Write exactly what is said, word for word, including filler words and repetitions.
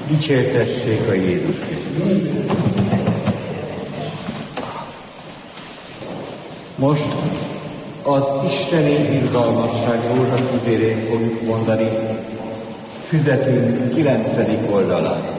Dicsértessék a Jézus Krisztus. Most az isteni irgalmasság rózsatüzérét fogjuk mondani füzetünk kilencedik oldalán.